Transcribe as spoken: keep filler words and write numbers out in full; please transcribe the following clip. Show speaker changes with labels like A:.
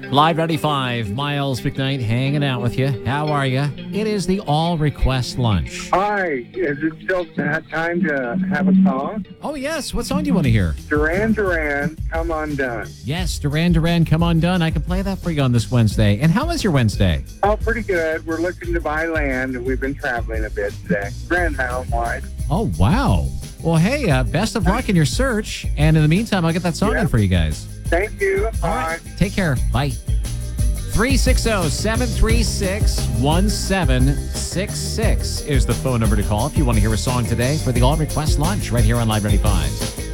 A: Live ninety-five, Miles McKnight hanging out with you. How are you? It is the All Request Lunch.
B: Hi, is it still that time to have a song?
A: Oh, yes. What song do you want to hear?
B: Duran Duran, Come Undone.
A: Yes, Duran Duran, Come Undone. I can play that for you on this Wednesday. And how was your Wednesday?
B: Oh, pretty good. We're looking to buy land, and we've been traveling a bit today. Grand Mountain wide.
A: Oh, wow. Well, hey, uh, best of luck in your search. And in the meantime, I'll get that song
B: Yeah.
A: in for you guys.
B: Thank you. Bye.
A: All right. Take care. Bye. three six zero, seven three six, one seven six six is the phone number to call if you want to hear a song today for the All Request Lunch right here on Live ninety-five.